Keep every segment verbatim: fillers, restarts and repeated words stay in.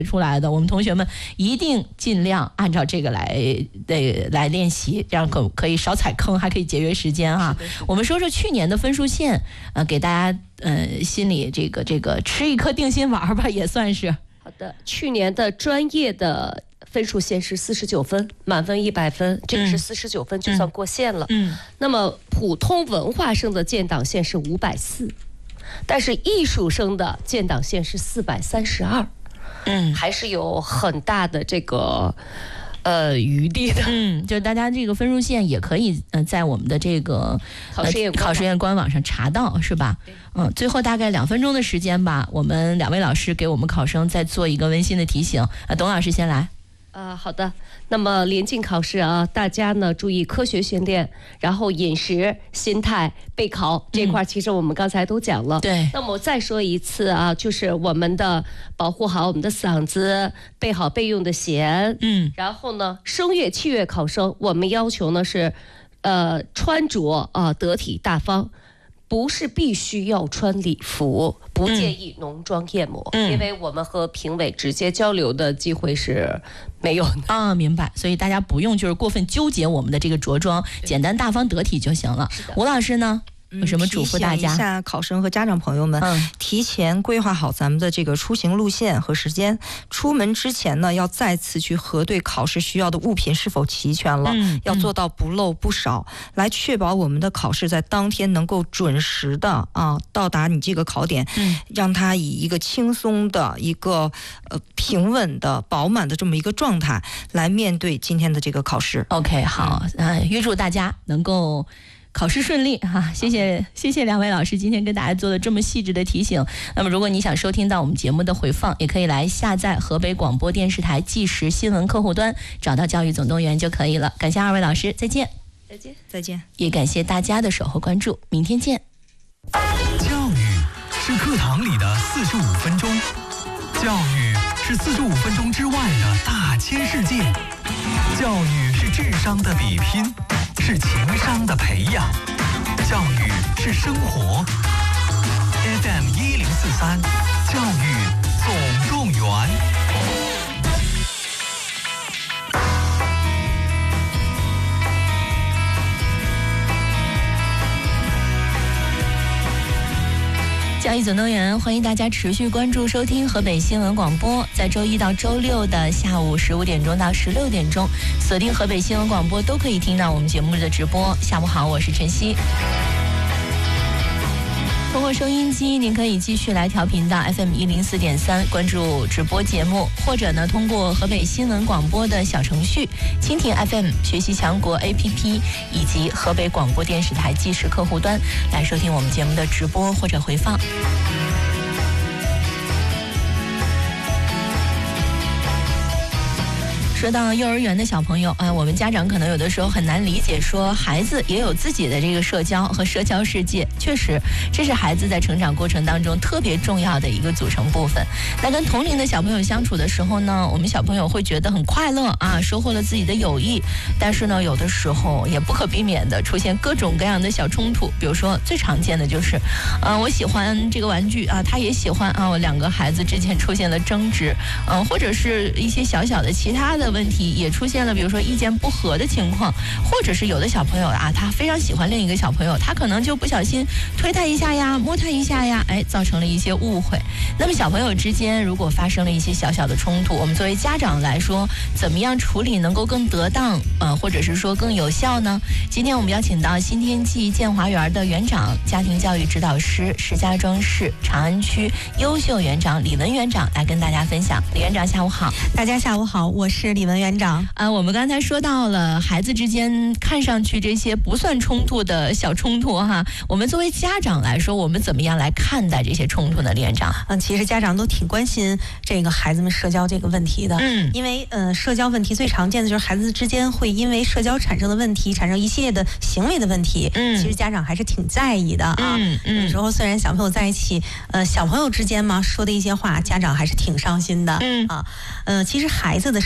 出来的，我们同学们一定尽量按照这个来对来练习，这样可可以少踩坑，还可以节约时间哈。我们说说去年的分数线，呃，给大家呃心里这个这个吃一颗定心丸吧，也算是。 好的，去年的专业的分数线是四十九分，满分一百分，这个是四十九分就算过线了。嗯，那么普通文化生的建档线是五百四，但是艺术生的建档线是四百三十二。嗯，还是有很大的这个呃余地的。 嗯，就是大家这个分数线也可以呃在我们的这个考试院考试院官网上查到，是吧？嗯，最后大概两分钟的时间吧，我们两位老师给我们考生再做一个温馨的提醒。啊，董老师先来。 呃，好的。那么临近考试啊，大家呢注意科学训练，然后饮食、心态、备考这块，其实我们刚才都讲了。 对、嗯。 那么我再说一次啊，就是我们的保护好我们的嗓子，备好备用的弦。嗯。然后呢，声乐、器乐考生，我们要求呢是，呃，穿着啊得体大方。不是必须要穿礼服，不建议浓妆艳抹、嗯、因为我们和评委直接交流的机会是没有的啊，明白。所以大家不用就是过分纠结我们的这个着装，简单大方得体就行了。吴老师呢？有什么嘱咐大家？ 提醒一下考生和家长朋友们、嗯、提前规划好咱们的这个出行路线和时间，出门之前呢要再次去核对考试需要的物品是否齐全了、嗯、要做到不漏不少、嗯、来确保我们的考试在当天能够准时的啊到达你这个考点、嗯、让它以一个轻松的一个呃平稳的饱满的这么一个状态来面对今天的这个考试。 OK 好、嗯呃、预祝大家能够考试顺利哈、啊！谢谢谢谢两位老师今天跟大家做的这么细致的提醒。那么如果你想收听到我们节目的回放，也可以来下载河北广播电视台即时新闻客户端，找到教育总动员就可以了。感谢二位老师，再见。 再见再见。 也感谢大家的守候关注，明天见。 教育是课堂里的四十五分钟，教育是四十五分钟之外的大千世界，教育是智商的比拼，是情商的培养，教育是生活。F M 一零四三，教育总动员。 教育总动员，欢迎大家持续关注收听河北新闻广播，在周一到周六的下午十五点钟到十六点钟，锁定河北新闻广播都可以听到我们节目的直播。下午好，我是晨曦。通过收音机，您可以继续来调频到 F M 一零四点三，关注直播节目，或者呢，通过河北新闻广播的小程序、蜻蜓 F M、学习强国 A P P 以及河北广播电视台即时客户端来收听我们节目的直播或者回放。说到幼儿园的小朋友啊，我们家长可能有的时候很难理解，说孩子也有自己的这个社交和社交世界。确实，这是孩子在成长过程当中特别重要的一个组成部分。那跟同龄的小朋友相处的时候呢，我们小朋友会觉得很快乐啊，收获了自己的友谊。但是呢，有的时候也不可避免的出现各种各样的小冲突。比如说最常见的就是，呃，我喜欢这个玩具啊，他也喜欢啊，我两个孩子之间出现了争执，嗯、呃，或者是一些小小的其他的问题也出现了，比如说意见不合的情况，或者是有的小朋友啊，他非常喜欢另一个小朋友，他可能就不小心推他一下呀，摸他一下呀，哎，造成了一些误会。那么小朋友之间如果发生了一些小小的冲突，我们作为家长来说，怎么样处理能够更得当，呃，或者是说更有效呢？今天我们邀请到新天际建华园的园长、家庭教育指导师、石家庄市长安区优秀园长李文园长来跟大家分享。李园长下午好。 大家下午好，我是李文园长。 啊，我们刚才说到了孩子之间看上去这些不算冲突的小冲突哈，我们作为家长来说，我们怎么样来看待这些冲突呢？李园长， 嗯，其实家长都挺关心这个孩子们社交这个问题的，嗯，因为呃，社交问题最常见的就是孩子之间会因为社交产生的问题，产生一系列的行为的问题，嗯，其实家长还是挺在意的啊。嗯嗯，有时候虽然小朋友在一起，呃，小朋友之间嘛说的一些话，家长还是挺伤心的，嗯啊，呃，其实孩子的社交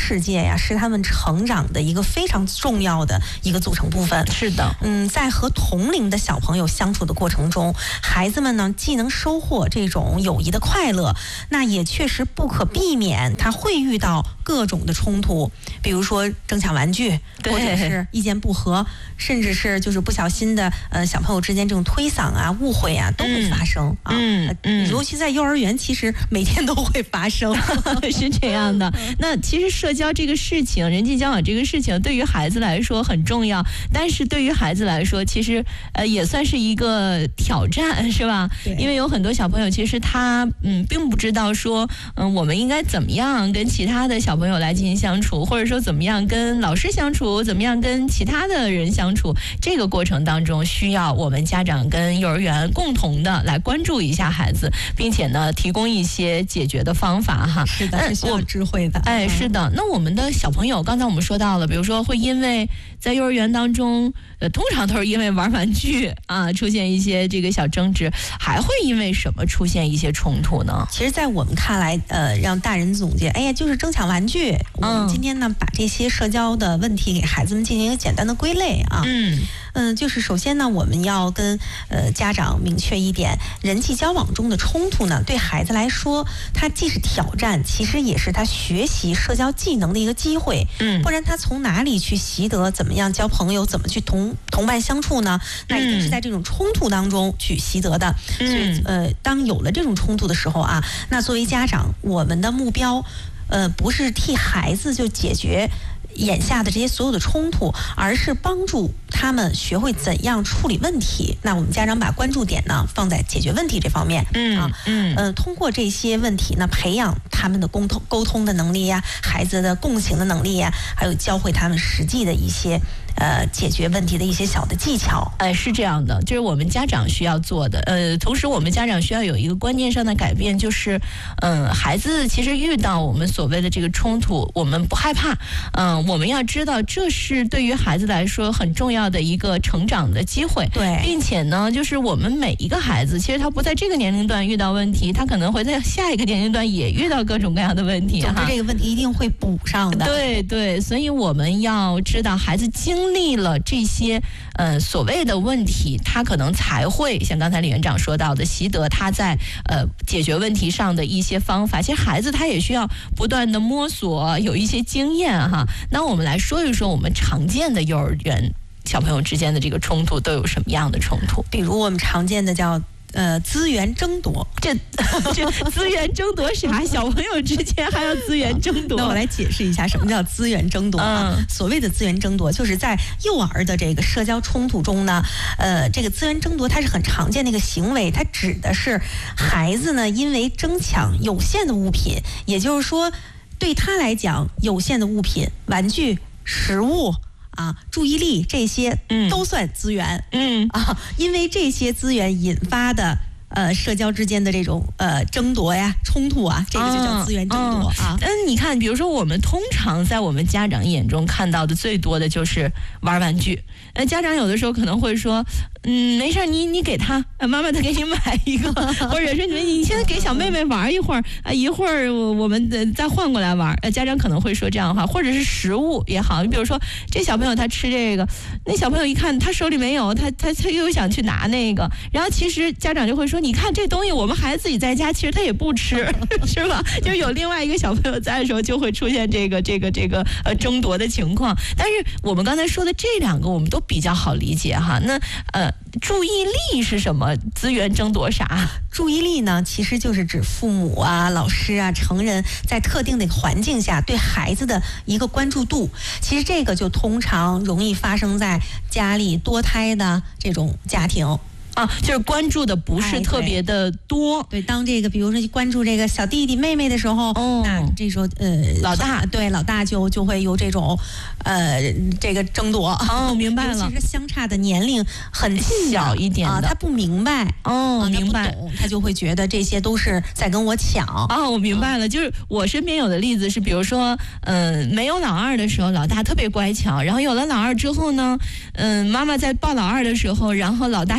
世界呀，是他们成长的一个非常重要的一个组成部分。 是的， 嗯，在和同龄的小朋友相处的过程中，孩子们呢既能收获这种友谊的快乐，那也确实不可避免他会遇到各种的冲突，比如说争抢玩具，或者是意见不合，甚至是就是不小心的呃小朋友之间这种推搡啊、误会啊都会发生、嗯、啊。嗯嗯，尤其在幼儿园，其实每天都会发生， 是这样的。那其实社交这个事情，人际交往这个事情，对于孩子来说很重要，但是对于孩子来说，其实呃也算是一个挑战，是吧？因为有很多小朋友，其实他嗯并不知道说，嗯我们应该怎么样跟其他的小朋友来进行相处，或者说怎么样跟老师相处，怎么样跟其他的人相处。这个过程当中，需要我们家长跟幼儿园共同的来关注一下孩子，并且呢提供一些解决的方法哈。 是的，是需要智慧的。 哎，是的。那我们的小朋友，刚才我们说到了，比如说会因为在幼儿园当中，呃，通常都是因为玩玩具啊，出现一些这个小争执，还会因为什么出现一些冲突呢？ 其实，在我们看来，呃，让大人总结，哎呀，就是争抢玩具。嗯、我们今天呢，把这些社交的问题给孩子们进行一个简单的归类啊。嗯嗯，就是首先呢，我们要跟呃家长明确一点，人际交往中的冲突呢，对孩子来说，它既是挑战，其实也是他学习社交技能的一个机会。嗯，不然他从哪里去习得怎么样交朋友，怎么去同同伴相处呢？那一定是在这种冲突当中去习得的。嗯、所以呃，当有了这种冲突的时候啊，那作为家长，我们的目标，呃，不是替孩子就解决眼下的这些所有的冲突，而是帮助他们学会怎样处理问题。那我们家长把关注点呢放在解决问题这方面，嗯啊，嗯呃，通过这些问题呢，培养他们的沟通沟通的能力呀，孩子的共情的能力呀，还有教会他们实际的一些呃解决问题的一些小的技巧。 哎，是这样的，就是我们家长需要做的。呃，同时我们家长需要有一个观念上的改变，就是嗯、呃，孩子其实遇到我们所谓的这个冲突，我们不害怕，嗯、呃。我们要知道，这是对于孩子来说很重要的一个成长的机会。 对， 并且呢，就是我们每一个孩子，其实他不在这个年龄段遇到问题，他可能会在下一个年龄段也遇到各种各样的问题。 总之，这个问题一定会补上的。 对对，所以我们要知道，孩子经历了这些呃所谓的问题，他可能才会像刚才李园长说到的，习得他在呃解决问题上的一些方法。其实孩子他也需要不断的摸索，有一些经验哈。那我们来说一说我们常见的幼儿园小朋友之间的这个冲突都有什么样的冲突？ 比如我们常见的叫呃资源争夺， 这这资源争夺啥？小朋友之间还要资源争夺？ 那我来解释一下什么叫资源争夺啊。嗯、所谓的资源争夺，就是在幼儿的这个社交冲突中呢，呃，这个资源争夺它是很常见的一个行为，它指的是孩子呢因为争抢有限的物品，也就是说，对他来讲，有限的物品，玩具、食物啊、注意力这些，都算资源。嗯啊，因为这些资源引发的呃社交之间的这种呃争夺呀、冲突啊，这个就叫资源争夺、嗯、啊。 嗯，你看，比如说我们通常在我们家长眼中看到的最多的就是玩玩具。呃，家长有的时候可能会说，嗯，没事，你你给他，妈妈再给你买一个，或者是你你现在给小妹妹玩一会儿啊，一会儿我我们再换过来玩。呃，家长可能会说这样的话，或者是食物也好，你比如说这小朋友他吃这个，那小朋友一看他手里没有，他他他又想去拿那个，然后其实家长就会说，你看这东西我们孩子自己在家其实他也不吃，是吧？就有另外一个小朋友在的时候，就会出现这个这个这个呃争夺的情况。但是我们刚才说的这两个，我们都比较好理解哈。那呃，注意力是什么？资源争夺啥？ 注意力呢，其实就是指父母啊、老师啊、成人在特定的环境下对孩子的一个关注度。其实这个就通常容易发生在家里多胎的这种家庭。 啊，就是关注的不是特别的多。 哎、对, 对，当这个比如说关注这个小弟弟妹妹的时候，哦、那这时候呃老大对老大就就会有这种呃这个争夺。 哦，明白了。 其实相差的年龄很小一点的， 啊、他不明白。 哦， 啊、 明白。 他不懂，他就会觉得这些都是在跟我抢。 哦，我明白了。嗯、就是我身边有的例子是，比如说，嗯、呃，没有老二的时候，老大特别乖巧，然后有了老二之后呢，嗯、呃，妈妈在抱老二的时候，然后老大就是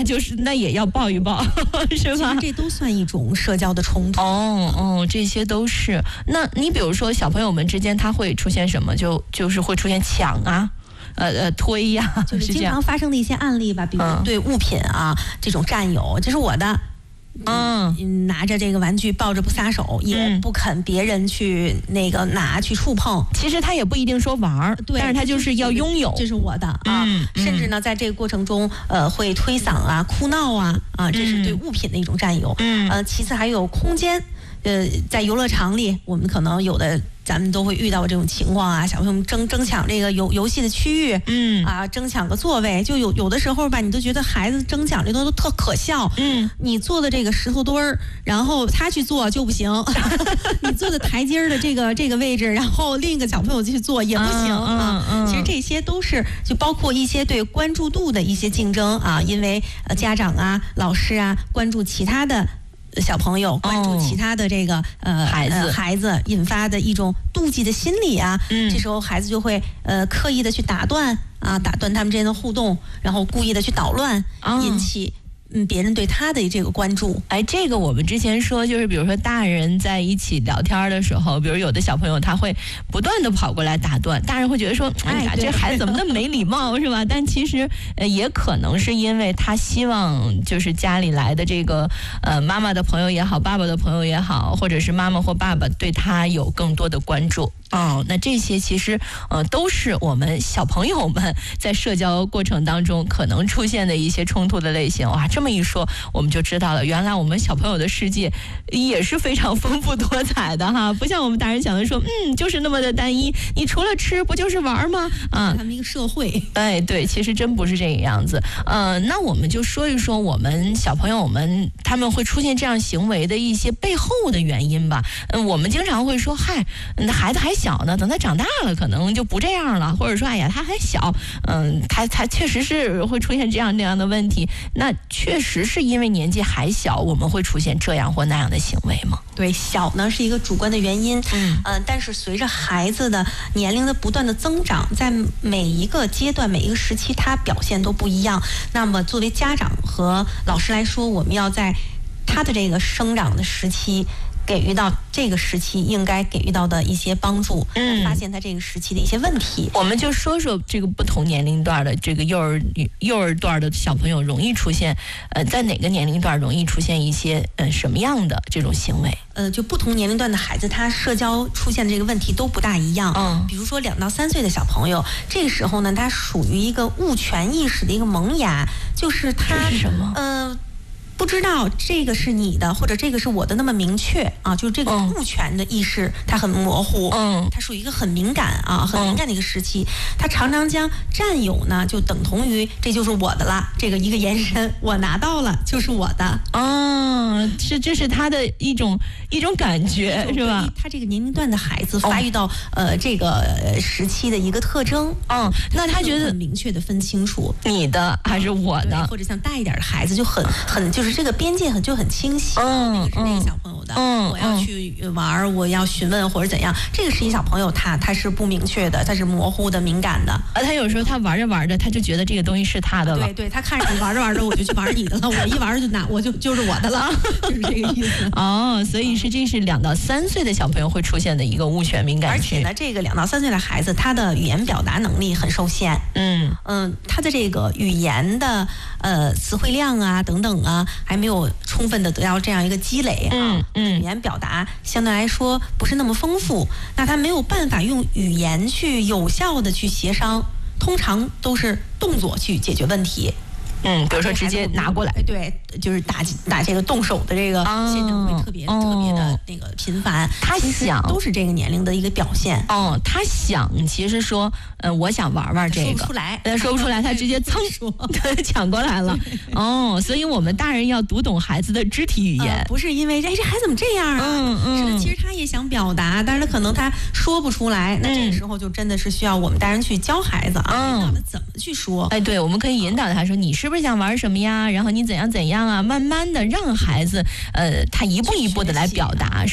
那也要抱一抱，是吧？ 这都算一种社交的冲突。 哦哦，这些都是。那你比如说小朋友们之间，他会出现什么？就就是会出现抢啊。呃呃，推呀、啊， 就是经常发生的一些案例吧，比如对物品啊、嗯、这种占有，这是我的，嗯，拿着这个玩具抱着不撒手，也不肯别人去那个拿去触碰。 其实他也不一定说玩儿， 对， 但是他就是要拥有， 这是我的啊。嗯、甚至呢，在这个过程中，呃，会推搡啊、哭闹啊，啊，这是对物品的一种占有。嗯，呃，其次还有空间，呃，在游乐场里，我们可能有的。咱们都会遇到这种情况啊，小朋友们争争抢这个游游戏的区域，嗯啊，争抢个座位，就有有的时候吧，你都觉得孩子争抢这东西都特可笑，嗯，你坐的这个石头墩儿，然后他去坐就不行，你坐的台阶的这个这个位置，然后另一个小朋友去坐也不行啊。嗯嗯、其实这些都是就包括一些对关注度的一些竞争啊，因为呃家长啊、老师啊关注其他的。小朋友关注其他的这个、哦、呃孩子、 呃、孩子引发的一种妒忌的心理啊，嗯，这时候孩子就会呃刻意的去打断啊，打断他们之间的互动，然后故意的去捣乱，哦、引起。嗯，别人对他的这个关注， 哎，这个我们之前说，就是比如说大人在一起聊天的时候，比如有的小朋友他会不断的跑过来打断，大人会觉得说，哎呀，这孩子怎么那么没礼貌，是吧？但其实呃也可能是因为他希望就是家里来的这个呃妈妈的朋友也好，爸爸的朋友也好，或者是妈妈或爸爸对他有更多的关注。哦，那这些其实呃都是我们小朋友们在社交过程当中可能出现的一些冲突的类型。哇，这么一说我们就知道了，原来我们小朋友的世界也是非常丰富多彩的哈，不像我们大人想的说，嗯，就是那么的单一，你除了吃不就是玩吗？啊， 他们一个社会， 哎，对，其实真不是这个样子。呃，那我们就说一说我们小朋友们他们会出现这样行为的一些背后的原因吧。嗯、呃，我们经常会说，嗨，那孩子还小呢，等他长大了可能就不这样了，或者说哎呀他还小，嗯，他他确实是会出现这样那样的问题。那确实是因为年纪还小，我们会出现这样或那样的行为吗？ 对，小呢是一个主观的原因，嗯、呃，但是随着孩子的年龄的不断的增长，在每一个阶段、每一个时期，他表现都不一样。那么作为家长和老师来说，我们要在他的这个生长的时期。给予到这个时期应该给予到的一些帮助，嗯，发现他这个时期的一些问题。 我们就说说这个不同年龄段的这个幼儿幼儿段的小朋友容易出现，呃，在哪个年龄段容易出现一些呃什么样的这种行为？ 呃，就不同年龄段的孩子，他社交出现的这个问题都不大一样。嗯，比如说两到三岁的小朋友，这个时候呢，他属于一个物权意识的一个萌芽，就是他是什么？ 呃。不知道这个是你的或者这个是我的那么明确啊，就是这个物权的意识它很模糊，嗯，它属于一个很敏感啊很敏感的一个时期，它常常将占有呢就等同于这就是我的了，这个一个延伸，我拿到了就是我的， 哦，是这是他的一种一种感觉是吧？ 他这个年龄段的孩子发育到、哦、呃这个时期的一个特征， 嗯，那他觉得很明确的分清楚你的还是我的， 或者像大一点的孩子就很很就是。这个边界很就很清晰，嗯，那个是那个小朋友的，嗯，我要去玩，我要询问或者怎样，这个是一小朋友他他是不明确的，他是模糊的、敏感的， 啊，他有时候他玩着玩着，他就觉得这个东西是他的了， 对对，他看着你玩着玩着，我就去玩你的了，我一玩就拿，我就就是我的了，就是这个意思。 哦，所以是这是两到三岁的小朋友会出现的一个物权敏感区， 而且呢，这个两到三岁的孩子，他的语言表达能力很受限，嗯嗯，他的这个语言的呃词汇量啊等等啊。还没有充分的得到这样一个积累啊，嗯嗯，语言表达相对来说不是那么丰富，那他没有办法用语言去有效的去协商，通常都是动作去解决问题。 嗯，比如说直接拿过来， 对，就是打打这个动手的这个现象会特别、哦、特别的那个频繁。 他想都是这个年龄的一个表现。 哦，他想其实说，呃，我想玩玩这个，说不出来， 呃，说不出来，他直接蹭抢过来了。哦，所以我们大人要读懂孩子的肢体语言，呃、 不是因为哎这孩子怎么这样啊？嗯嗯，是的，其实他也想表达，但是他可能他说不出来，那这个时候就真的是需要我们大人去教孩子啊，嗯、引导他怎么去说。 哎，对，我们可以引导他说你是。是不是想玩什么呀？然后你怎样怎样啊？慢慢的让孩子，呃，他一步一步的来表达，是吧？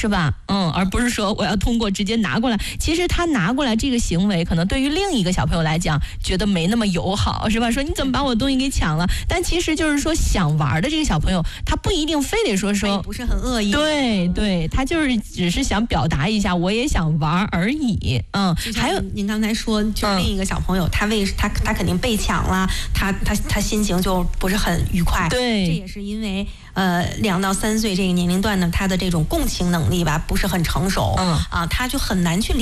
嗯，而不是说我要通过直接拿过来。其实他拿过来这个行为，可能对于另一个小朋友来讲，觉得没那么友好，是吧？说你怎么把我东西给抢了？但其实就是说，想玩的这个小朋友，他不一定非得说说不是很恶意， 对对，他就是只是想表达一下，我也想玩而已。嗯， 还有您刚才说，就另一个小朋友，嗯、他为他他肯定被抢了，他他他心情就不是很愉快。 对， 这也是因为呃两到三岁这个年龄段呢，他的这种共情能力吧不是很成熟。嗯啊，他就很难去理